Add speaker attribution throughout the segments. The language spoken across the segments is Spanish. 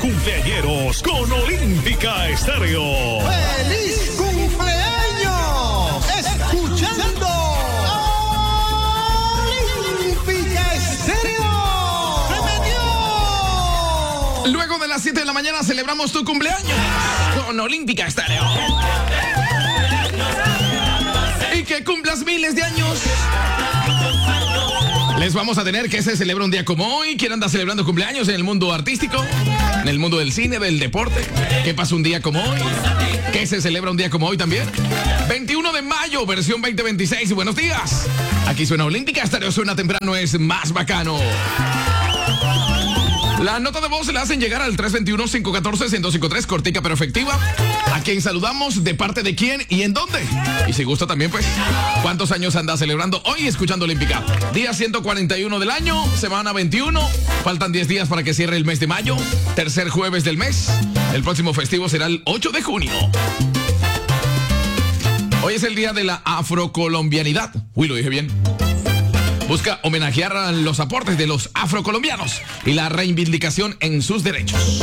Speaker 1: cumpleañeros con Olímpica Estéreo.
Speaker 2: ¡Feliz cumpleaños! Escuchando Olímpica Estéreo. ¡Se metió!
Speaker 3: Luego de las 7 de la mañana celebramos tu cumpleaños con Olímpica Estéreo. Y que cumplas miles de años. Les vamos a tener que se celebra un día como hoy. ¿Quién anda celebrando cumpleaños en el mundo artístico? En el mundo del cine, del deporte. ¿Qué pasa un día como hoy? ¿Qué se celebra un día como hoy también? 21 de mayo, versión 2026. Buenos días. Aquí suena Olímpica Estéreo, suena temprano, es más bacano. La nota de voz se la hacen llegar al 321-514-1053, cortica pero efectiva. A quien saludamos, de parte de quién y en dónde. Y si gusta también, pues, ¿cuántos años anda celebrando hoy escuchando Olímpica? Día 141 del año, semana 21. Faltan 10 días para que cierre el mes de mayo. Tercer jueves del mes. El próximo festivo será el 8 de junio. Hoy es el día de la afrocolombianidad. Uy, lo dije bien. Busca homenajear a los aportes de los afrocolombianos y la reivindicación en sus derechos.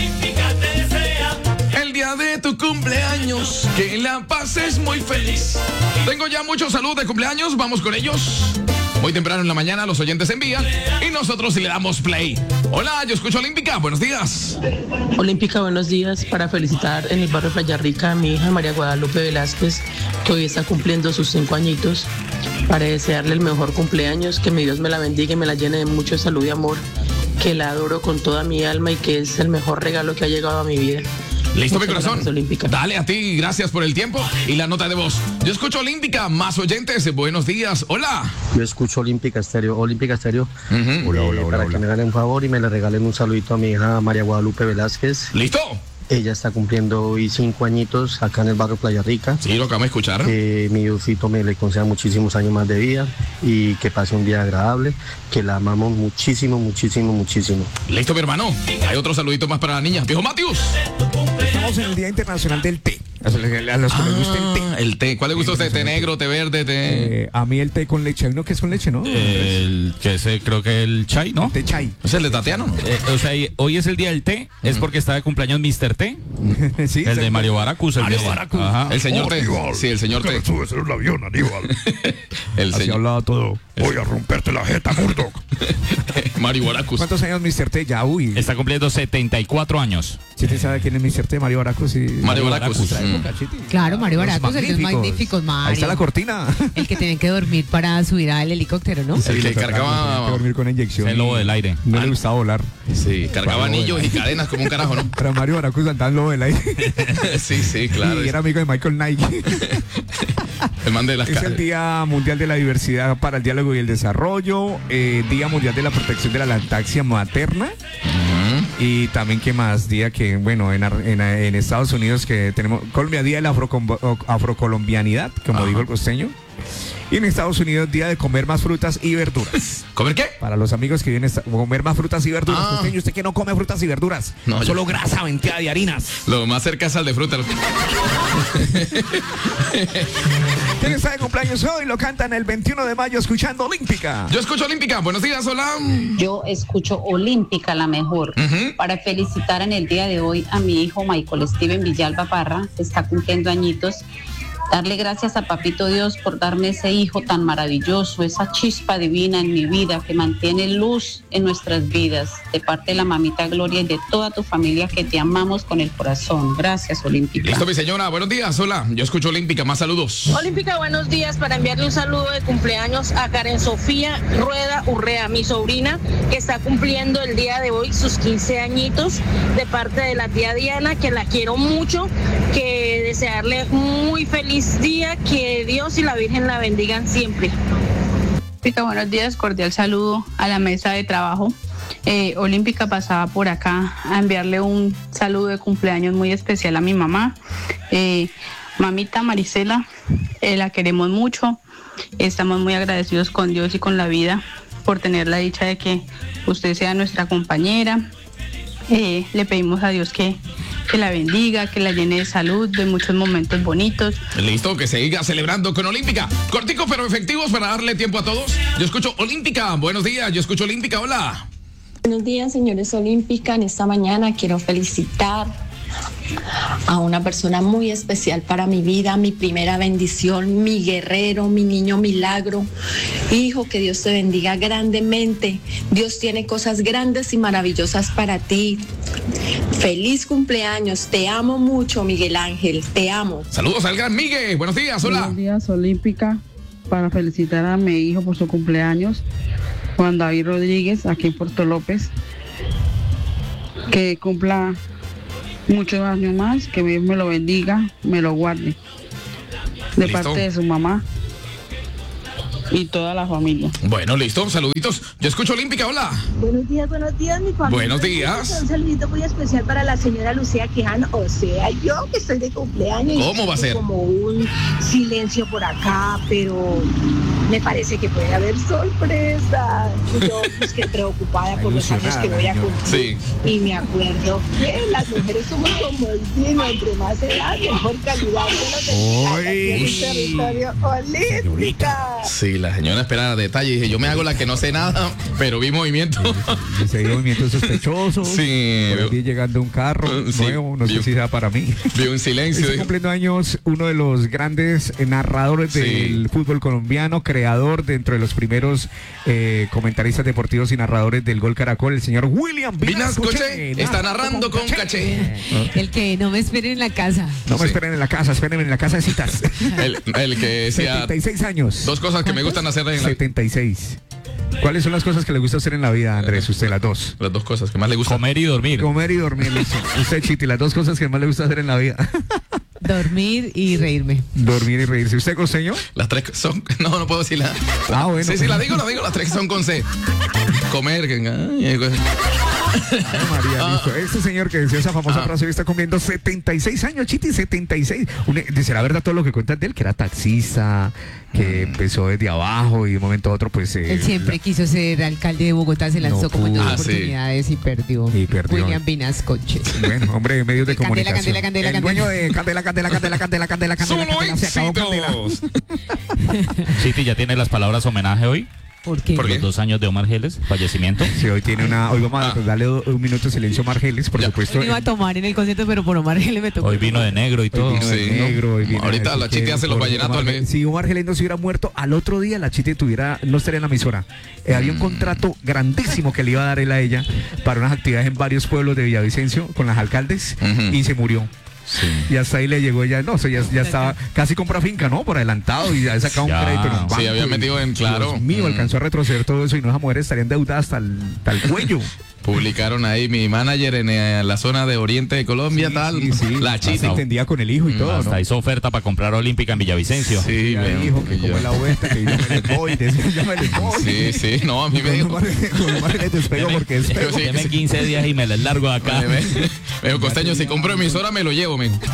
Speaker 3: El día de tu cumpleaños, que la pases muy feliz. Tengo ya muchos saludos de cumpleaños, vamos con ellos. Muy temprano en la mañana los oyentes envían y nosotros le damos play. Hola, yo escucho Olímpica, buenos días.
Speaker 4: Olímpica, buenos días. Para felicitar en el barrio Playa Rica a mi hija María Guadalupe Velázquez, que hoy está cumpliendo sus 5 añitos. Para desearle el mejor cumpleaños, que mi Dios me la bendiga y me la llene de mucho salud y amor, que la adoro con toda mi alma y que es el mejor regalo que ha llegado a mi vida.
Speaker 3: Listo, mi
Speaker 4: Muchas
Speaker 3: corazón.
Speaker 4: gracias,
Speaker 3: Dale a ti, gracias por el tiempo y la nota de voz. Yo escucho Olímpica, más oyentes, buenos días, hola.
Speaker 5: Yo escucho Olímpica Estéreo. Para que me hagan un favor y me le regalen un saludito a mi hija María Guadalupe Velázquez.
Speaker 3: ¿Listo?
Speaker 5: Ella está cumpliendo hoy 5 añitos acá en el barrio Playa Rica.
Speaker 3: Sí, lo acabamos de escuchar.
Speaker 5: Que mi Diosito me le conceda muchísimos años más de vida y que pase un día agradable, que la amamos muchísimo, muchísimo, muchísimo.
Speaker 3: Listo, mi hermano. Hay otro saludito más para la niña. Viejo Matius.
Speaker 6: Estamos en el Día Internacional del Té. A los que les gusta el té.
Speaker 3: El té. ¿Cuál le gusta a usted? ¿Té negro, té verde, té...?
Speaker 6: A mí el té con leche. Hay uno que es con leche, ¿no?
Speaker 7: Creo que el chai, ¿no?
Speaker 6: Té chai.
Speaker 3: ¿Es el de Tatiano?
Speaker 7: O sea, hoy es el día del té, es porque está de cumpleaños Mr. T,
Speaker 6: Sí,
Speaker 7: el de Mario Baracus. Ajá.
Speaker 3: El señor té.
Speaker 8: Aníbal,
Speaker 3: Sí, el señor té.
Speaker 8: Subes en un avión, Aníbal.
Speaker 3: El
Speaker 6: Así
Speaker 3: señor
Speaker 6: hablaba todo.
Speaker 8: Voy a romperte la jeta, Murdoch.
Speaker 3: Mario Baracus.
Speaker 6: ¿Cuántos años Mr. T? Ya, uy.
Speaker 7: Está cumpliendo 74 años.
Speaker 6: ¿Chiti sabe quién es Mr. T? Mario Baracus.
Speaker 3: Mario Baracus.
Speaker 9: Claro, Mario
Speaker 6: Los
Speaker 9: Baracus, el de los magníficos, Mario.
Speaker 6: Ahí está la cortina.
Speaker 9: El que tienen que dormir para subir al helicóptero, ¿no?
Speaker 3: El que
Speaker 6: Tenía que
Speaker 3: cargaba...
Speaker 6: dormir con inyección.
Speaker 7: El lobo del aire.
Speaker 6: No le gustaba volar.
Speaker 3: Sí, cargaba anillos y cadenas como un carajo, ¿no?
Speaker 6: Pero Mario Baracus andaba en lobo del aire.
Speaker 3: Sí, claro.
Speaker 6: Y era amigo de Michael Knight.
Speaker 3: El man de las
Speaker 6: Es el
Speaker 3: cadenas.
Speaker 6: Día Mundial de la Diversidad para el Diálogo y el Desarrollo, Día Mundial de la Protección de la Lactancia Materna. Y también, ¿qué más? Día que, bueno, en Estados Unidos que tenemos Colombia, Día de la Afrocolombianidad, como dijo el costeño. Y en Estados Unidos, Día de comer más frutas y verduras.
Speaker 3: ¿Comer qué?
Speaker 6: Para los amigos que vienen a comer más frutas y verduras. Costeño, ¿usted que no come frutas y verduras?
Speaker 3: No,
Speaker 6: Solo
Speaker 3: yo-
Speaker 6: grasa, venteada de harinas.
Speaker 3: Lo más cerca es al de fruta.
Speaker 6: ¿Quién está de cumpleaños hoy? Lo cantan el 21 de mayo escuchando Olímpica.
Speaker 3: Yo escucho Olímpica. Buenos días, hola.
Speaker 10: Yo escucho Olímpica, la mejor, para felicitar en el día de hoy a mi hijo Michael Steven Villalba Parra, que está cumpliendo añitos. Darle gracias a Papito Dios por darme ese hijo tan maravilloso, esa chispa divina en mi vida que mantiene luz en nuestras vidas. De parte de la mamita Gloria y de toda tu familia que te amamos con el corazón. Gracias, Olímpica.
Speaker 3: Listo, mi señora. Buenos días, hola. Yo escucho Olímpica. Más saludos.
Speaker 11: Olímpica, buenos días, para enviarle un saludo de cumpleaños a Karen Sofía Rueda Urrea, mi sobrina, que está cumpliendo el día de hoy sus 15 añitos, de parte de la tía Diana, que la quiero mucho, que desearle muy feliz día, que Dios y la Virgen la bendigan siempre.
Speaker 12: Olímpica, buenos días, cordial saludo a la mesa de trabajo. Olímpica pasaba por acá a enviarle un saludo de cumpleaños muy especial a mi mamá. Mamita Marisela, la queremos mucho. Estamos muy agradecidos con Dios y con la vida por tener la dicha de que usted sea nuestra compañera. Le pedimos a Dios que la bendiga, que la llene de salud, de muchos momentos bonitos.
Speaker 3: Listo, que se siga celebrando con Olímpica. Corticos pero efectivos para darle tiempo a todos. Yo escucho Olímpica. Buenos días, yo escucho Olímpica. Hola.
Speaker 13: Buenos días, señores Olímpica. En esta mañana quiero felicitar a una persona muy especial para mi vida, mi primera bendición, mi guerrero, mi niño milagro. Hijo, que Dios te bendiga grandemente. Dios tiene cosas grandes y maravillosas para ti. Feliz cumpleaños, te amo mucho, Miguel Ángel, te amo.
Speaker 3: Saludos al gran Miguel, buenos días, hola.
Speaker 14: Buenos días, Olímpica, para felicitar a mi hijo por su cumpleaños, Juan David Rodríguez, aquí en Puerto López, que cumpla muchos años más, que Dios me lo bendiga, me lo guarde, de
Speaker 3: ¿Listo?
Speaker 14: parte de su mamá y toda la familia.
Speaker 3: Bueno, listo, saluditos. Yo escucho Olímpica, hola.
Speaker 15: Buenos días, mi familia.
Speaker 3: Buenos días.
Speaker 15: Un saludito muy especial para la señora Lucía Quijano, o sea, yo que estoy de cumpleaños.
Speaker 3: ¿Cómo va a ser?
Speaker 15: Como un silencio por acá, pero me parece que puede haber sorpresa. Yo pues que preocupada por los años que voy a cumplir.
Speaker 3: Sí.
Speaker 15: Y me acuerdo que las mujeres somos como el vino, entre más edad, mejor calidad. En el territorio olímpica.
Speaker 3: Sí, la señora esperaba detalles. Dije, yo me hago la que no sé nada, pero vi movimiento.
Speaker 6: Se dio movimientos sospechosos.
Speaker 3: Sí.
Speaker 6: Vi llegando un carro nuevo, no sé si sea para mí.
Speaker 3: Vi un silencio.
Speaker 6: Está cumpliendo años uno de los grandes narradores del fútbol colombiano, creador dentro de los primeros comentaristas deportivos y narradores del Gol Caracol, el señor William
Speaker 3: Vinascoche. Está narrando con caché.
Speaker 9: El que no me esperen en la casa.
Speaker 6: No me esperen en la casa, espérenme en la casa de citas.
Speaker 3: El que decía
Speaker 6: 76 años.
Speaker 3: Dos cosas que me gustan hacer en la
Speaker 6: 76. ¿Cuáles son las cosas que le gusta hacer en la vida, Andrés? Usted, las dos.
Speaker 3: Las dos cosas que más le gusta.
Speaker 7: Comer y dormir.
Speaker 6: Comer y dormir. Usted, Chiti, las dos cosas que más le gusta hacer en la vida.
Speaker 9: Dormir y reírme.
Speaker 6: Dormir y reírse. ¿Usted, costeño?
Speaker 3: Las tres son... No puedo decirla.
Speaker 6: Ah, bueno.
Speaker 3: Sí, la digo. Las tres son con C. Comer.
Speaker 6: Ay, María, listo. Este señor que decía esa famosa frase está cumpliendo 76 años, Chiti, 76. ¿Será verdad todo lo que cuentas de él? Que era taxista, que empezó desde abajo y de un momento a otro pues...
Speaker 9: Él siempre quiso ser alcalde de Bogotá, se lanzó como en dos oportunidades y perdió. William Vinascoche.
Speaker 6: Bueno, hombre de medios de comunicación.
Speaker 9: Candela.
Speaker 6: El dueño de Candela. Se acabó Candela.
Speaker 7: Chiti, ¿ya tiene las palabras homenaje hoy?
Speaker 9: ¿Por qué?
Speaker 7: Por los 2 años de Omar Geles, fallecimiento.
Speaker 6: Sí, hoy vamos a darle un minuto de silencio a Omar Geles, por supuesto.
Speaker 9: Yo iba a tomar en el concierto, pero por Omar Geles me tocó.
Speaker 7: Hoy vino de negro y todo.
Speaker 3: Ahorita la Chiti hace los vallenatos al medio.
Speaker 6: Si Omar Geles no se hubiera muerto, al otro día la Chiti no estaría en la emisora. Había un contrato grandísimo que le iba a dar él a ella para unas actividades en varios pueblos de Villavicencio con las alcaldes y se murió.
Speaker 3: Sí.
Speaker 6: Y hasta ahí le llegó ella, ya estaba, casi compra finca, ¿no? Por adelantado y ya sacaba un crédito en un banco.
Speaker 3: Sí, había metido en claro.
Speaker 6: Dios mío, alcanzó a retroceder todo eso y no, esa mujer estaría endeudada hasta el cuello.
Speaker 3: Publicaron ahí mi manager en la zona de Oriente de Colombia, la Chiti.
Speaker 6: Se entendía con el hijo y todo,
Speaker 7: hasta hizo oferta para comprar Olímpica en Villavicencio.
Speaker 6: Sí, me dijo que como es la vuelta, que yo me les voy,
Speaker 3: Sí, no, a mí me dijo.
Speaker 7: Porque deme 15 días y me les largo de acá.
Speaker 3: Me dijo, costeño, si compro emisora me lo llevo, men.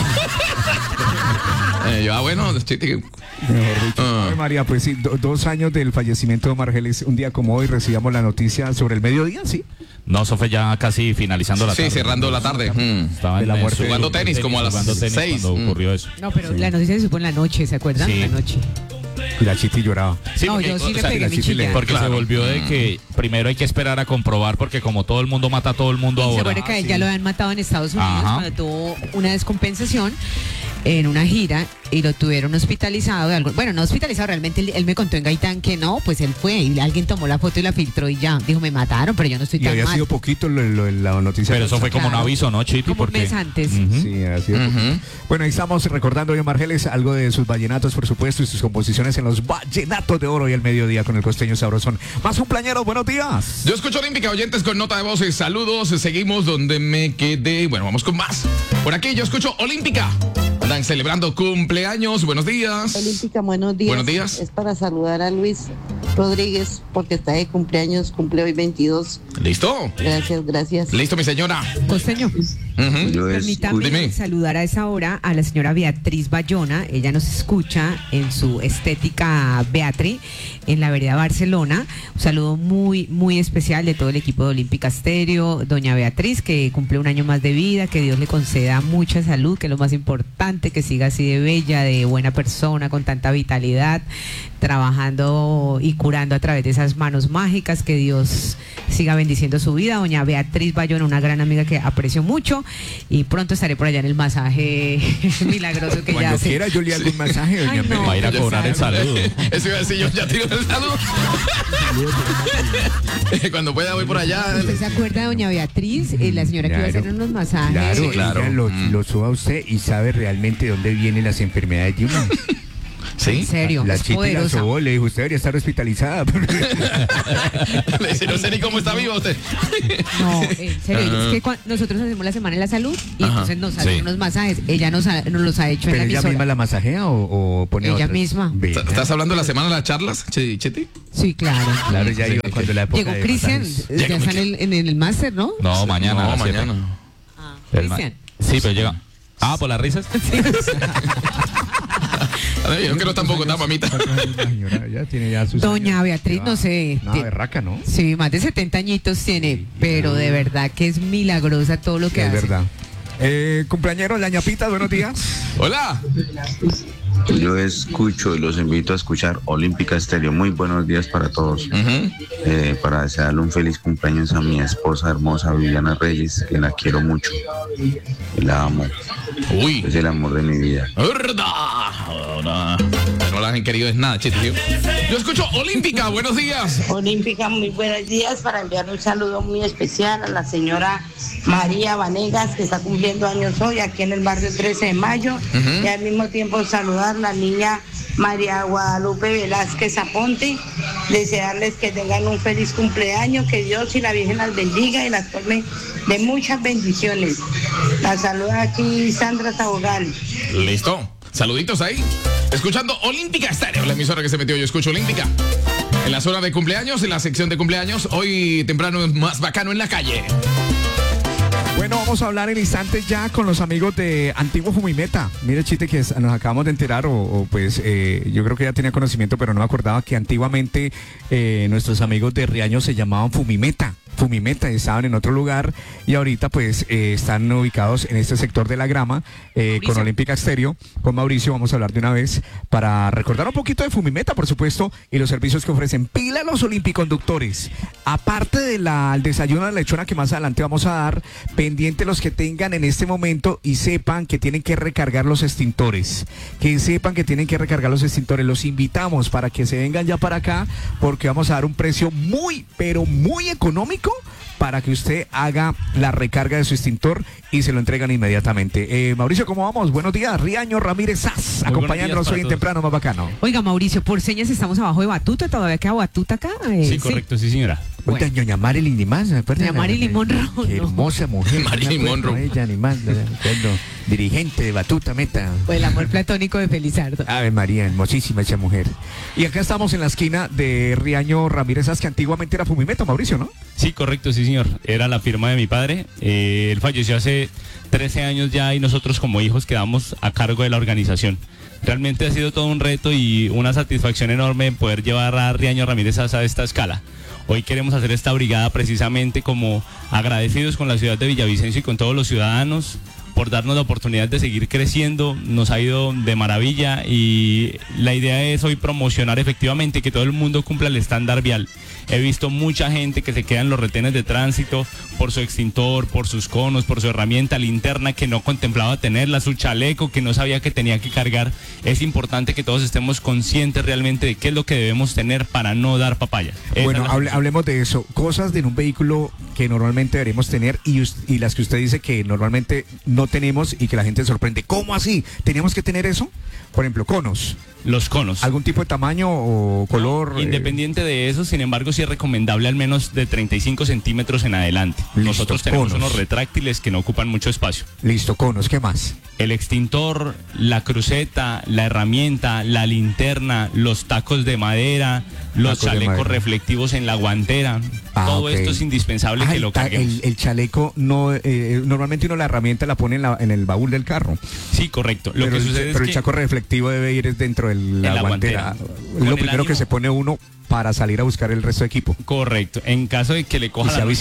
Speaker 3: Yo, bueno, Chiti.
Speaker 6: Mejor dicho. María, pues sí, 2 años del fallecimiento de Omar Geles. Un día como hoy recibíamos la noticia sobre el mediodía, ¿sí?
Speaker 7: No, eso fue ya casi finalizando la tarde.
Speaker 3: Sí, cerrando la tarde.
Speaker 7: Estaban
Speaker 3: jugando tenis como a las 6
Speaker 7: cuando ocurrió eso.
Speaker 9: No, pero la noticia se supo en la noche, ¿se acuerdan?
Speaker 7: Sí.
Speaker 9: La noche.
Speaker 6: Y la Chiti lloraba.
Speaker 7: Sí,
Speaker 9: no, yo sí le pegué mi chilla.
Speaker 7: Porque se volvió de que primero hay que esperar a comprobar, porque como todo el mundo mata a todo el mundo ahora.
Speaker 9: Se acuerda que a él ya lo habían matado en Estados Unidos cuando tuvo una descompensación en una gira y lo tuvieron hospitalizado. Bueno, no hospitalizado, realmente él me contó en Gaitán que no, pues él fue y alguien tomó la foto y la filtró y ya. Dijo, me mataron, pero yo no estoy tan mal.
Speaker 6: Y había sido poquito la noticia.
Speaker 7: Pero eso fue como un aviso, ¿no, Chiti?
Speaker 9: Como un mes antes.
Speaker 6: Sí, así es. Bueno, ahí estamos recordando a Omar Geles algo de sus vallenatos, por supuesto, y sus composiciones en los vallenatos de oro y el mediodía con el costeño sabrosón. Más cumpleaños, buenos días.
Speaker 3: Yo escucho Olímpica, oyentes con nota de voz. Saludos, seguimos donde me quedé. Bueno, vamos con más. Por aquí yo escucho Olímpica. Están celebrando cumpleaños. Buenos días.
Speaker 16: Olímpica, buenos días.
Speaker 3: Buenos días.
Speaker 16: Es para saludar a Luis Rodríguez porque está de cumpleaños, cumple hoy 22.
Speaker 3: ¿Listo?
Speaker 16: Gracias.
Speaker 3: Listo, mi señora.
Speaker 9: Costeño. Permítame saludar a esa hora a la señora Beatriz Bayona. Ella nos escucha en su estética Beatriz en la vereda Barcelona. Un saludo muy, muy especial de todo el equipo de Olímpica Estéreo. Doña Beatriz, que cumple un año más de vida, que Dios le conceda mucha salud, que es lo más importante, que siga así de bella, de buena persona, con tanta vitalidad, trabajando y curando a través de esas manos mágicas, que Dios siga bendiciendo su vida. Doña Beatriz Bayona, una gran amiga que aprecio mucho, y pronto estaré por allá en el masaje milagroso que ella hace.
Speaker 6: Cuando quiera yo le hago un masaje, doña Beatriz.
Speaker 7: Va a ir a cobrar el saludo.
Speaker 3: Eso iba a decir, yo ya tiro el saludo. Cuando pueda voy por allá.
Speaker 9: ¿Usted se acuerda de doña Beatriz, la señora que iba a hacer unos masajes?
Speaker 6: Claro,
Speaker 3: claro.
Speaker 6: ella lo suba a usted y sabe realmente de dónde vienen las enfermedades de uno.
Speaker 3: ¿Sí?
Speaker 9: En serio,
Speaker 6: La
Speaker 9: es
Speaker 6: chita la
Speaker 9: poderosa.
Speaker 6: sobó, le dijo, usted debería estar hospitalizada.
Speaker 3: Le dice, no sé ni cómo está viva usted.
Speaker 9: No, en serio, es que nosotros hacemos la Semana de la Salud y entonces nos hacen unos masajes. Ella nos los ha hecho en
Speaker 6: ¿Pero
Speaker 9: la
Speaker 6: ella
Speaker 9: emisora.
Speaker 6: misma la masajea o pone
Speaker 9: Ella
Speaker 6: otras?
Speaker 9: misma.
Speaker 3: ¿Estás hablando de la semana de las charlas, Cheti?
Speaker 9: Sí, claro.
Speaker 6: Claro, ya iba cuando la época
Speaker 9: Llegó
Speaker 6: de
Speaker 9: Cristian,
Speaker 6: masajes.
Speaker 9: ya están en el máster, ¿no?
Speaker 7: No, mañana.
Speaker 3: No,
Speaker 7: a las 7.
Speaker 3: mañana.
Speaker 9: Cristian.
Speaker 7: Sí, pero llega. Ah, ¿por las risas?
Speaker 3: Yo creo tampoco está, mamita.
Speaker 6: Ya tiene ya sus
Speaker 9: Doña
Speaker 6: años.
Speaker 9: Beatriz, no sé.
Speaker 6: No, berraca, ¿no?
Speaker 9: Sí, más de 70 añitos tiene, pero de verdad que es milagrosa todo lo que
Speaker 6: Es
Speaker 9: hace.
Speaker 6: verdad. Compañeros, la ñapita, buenos días.
Speaker 3: Hola.
Speaker 17: Yo escucho y los invito a escuchar Olímpica Estéreo. Muy buenos días para todos. Para desearle un feliz cumpleaños a mi esposa hermosa Viviana Reyes, que la quiero mucho y la amo.
Speaker 3: Uy.
Speaker 17: Es el amor de mi vida.
Speaker 3: No la han querido es nada, Cheti. Yo escucho Olímpica, buenos días.
Speaker 18: Olímpica, muy buenos días, para enviar un saludo muy especial a la señora María Vanegas, que está cumpliendo años hoy aquí en el barrio 13 de Mayo, y al mismo tiempo saludar a la niña María Guadalupe Velázquez Aponte, desearles que tengan un feliz cumpleaños, que Dios y la Virgen las bendiga y las colme de muchas bendiciones. La saluda aquí Sandra Tabogal.
Speaker 3: Listo. Saluditos ahí. Escuchando Olímpica Estéreo, la emisora que se metió. Yo escucho Olímpica. En la zona de cumpleaños, en la sección de cumpleaños, hoy temprano es más bacano en la calle.
Speaker 6: Bueno, vamos a hablar en instantes ya con los amigos de Antiguo Fumimeta. Mire, Chiste, que nos acabamos de enterar, pues yo creo que ya tenía conocimiento, pero no me acordaba que antiguamente nuestros amigos de Riaño se llamaban Fumimeta. Estaban en otro lugar y ahorita pues están ubicados en este sector de La Grama con Olímpica Estéreo. Con Mauricio vamos a hablar de una vez para recordar un poquito de Fumimeta, por supuesto, y los servicios que ofrecen. Pila los olimpiconductores. Aparte del desayuno de la lechona que más adelante vamos a dar, pendiente los que tengan en este momento y sepan que tienen que recargar los extintores. Los invitamos para que se vengan ya para acá porque vamos a dar un precio muy, pero muy económico para que usted haga la recarga de su extintor y se lo entregan inmediatamente. Mauricio, ¿cómo vamos? Buenos días, Riaño Ramírez Sass, acompañándonos hoy en Temprano Más Bacano.
Speaker 9: Oiga, Mauricio, por señas estamos abajo de Batuta, ¿todavía queda Batuta acá?
Speaker 7: Sí, correcto, sí, señora.
Speaker 6: Bueno. Doña Marilyn Dimás, ¿me acuerdan?
Speaker 9: Doña Marilyn Monroe.
Speaker 6: Qué hermosa mujer.
Speaker 3: Marilyn Monroe.
Speaker 6: Ella, dirigente de Batuta Meta.
Speaker 9: Pues el amor platónico de Felizardo.
Speaker 6: Ave María, hermosísima esa mujer. Y acá estamos en la esquina de Riaño Ramírez Sass, que antiguamente era Fumimeta, Mauricio, ¿no?
Speaker 7: Sí, correcto, sí, señor. Era la firma de mi padre. Él falleció hace 13 años ya y nosotros como hijos quedamos a cargo de la organización. Realmente ha sido todo un reto y una satisfacción enorme poder llevar a Riaño Ramírez Sass a esta escala. Hoy queremos hacer esta brigada precisamente como agradecidos con la ciudad de Villavicencio y con todos los ciudadanos por darnos la oportunidad de seguir creciendo. Nos ha ido de maravilla y la idea es hoy promocionar efectivamente que todo el mundo cumpla el estándar vial. He visto mucha gente que se queda en los retenes de tránsito por su extintor, por sus conos, por su herramienta linterna que no contemplaba tenerla, su chaleco que no sabía que tenía que cargar. Es importante que todos estemos conscientes realmente de qué es lo que debemos tener para no dar papaya.
Speaker 6: Bueno, hablemos de eso. Cosas de un vehículo que normalmente deberíamos tener y las que usted dice que normalmente no tenemos y que la gente se sorprende. ¿Cómo así? ¿Teníamos que tener eso? Por ejemplo, conos.
Speaker 7: Los conos.
Speaker 6: ¿Algún tipo de tamaño o color?
Speaker 7: Independiente de eso, sin embargo, sí es recomendable al menos de 35 centímetros en adelante. Nosotros tenemos unos retráctiles que no ocupan mucho espacio.
Speaker 6: Listo, conos, ¿qué más?
Speaker 7: El extintor, la cruceta, la herramienta, la linterna, los tacos de madera, los chalecos reflectivos en la guantera. Todo esto es indispensable que lo carguemos.
Speaker 6: El chaleco, no, normalmente uno la herramienta la pone en el baúl del carro.
Speaker 7: Sí, correcto. Lo que sucede es
Speaker 6: pero
Speaker 7: que
Speaker 6: el chaco reflectivo debe ir dentro de la guantera. Lo primero que se pone uno para salir a buscar el resto de equipo.
Speaker 7: Correcto. En caso de que le coja
Speaker 6: y sea visible.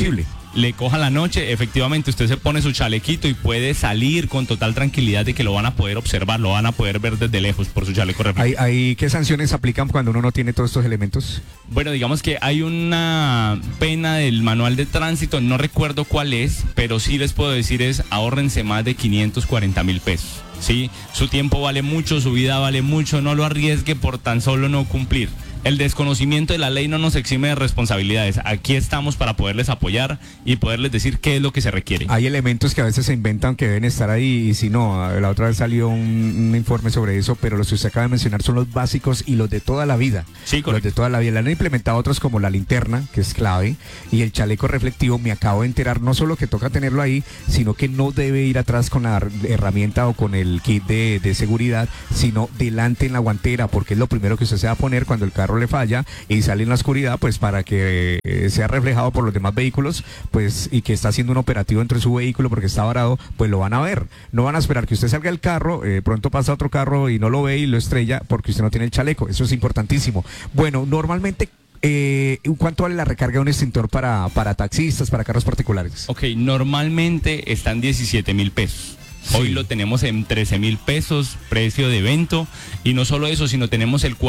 Speaker 7: le coja la noche, efectivamente usted se pone su chalequito y puede salir con total tranquilidad de que lo van a poder observar, lo van a poder ver desde lejos por su chaleco reflector.
Speaker 6: ¿Qué sanciones aplican cuando uno no tiene todos estos elementos?
Speaker 7: Bueno, digamos que hay una pena del manual de tránsito, no recuerdo cuál es, pero sí les puedo decir es ahórrense más de 540.000 pesos. Sí, su tiempo vale mucho, su vida vale mucho, no lo arriesgue por tan solo no cumplir. El desconocimiento de la ley no nos exime de responsabilidades. Aquí estamos para poderles apoyar y poderles decir qué es lo que se requiere.
Speaker 6: Hay elementos que a veces se inventan que deben estar ahí y si no, la otra vez salió un informe sobre eso, pero los que usted acaba de mencionar son los básicos y los de toda la vida.
Speaker 7: Sí, correcto.
Speaker 6: Los de toda la vida. Le han implementado otros como la linterna, que es clave, y el chaleco reflectivo. Me acabo de enterar no solo que toca tenerlo ahí, sino que no debe ir atrás con la herramienta o con el kit de seguridad, sino delante en la guantera, porque es lo primero que usted se va a poner cuando el carro le falla y sale en la oscuridad, pues para que sea reflejado por los demás vehículos, pues, y que está haciendo un operativo dentro de su vehículo porque está varado, pues lo van a ver. No van a esperar que usted salga del carro, pronto pasa otro carro y no lo ve y lo estrella porque usted no tiene el chaleco. Eso es importantísimo. Bueno, normalmente ¿cuánto vale la recarga de un extintor para taxistas, para carros particulares?
Speaker 7: Ok, normalmente están 17.000 pesos. Hoy lo tenemos en 13.000 pesos, precio de evento, y no solo eso, sino tenemos el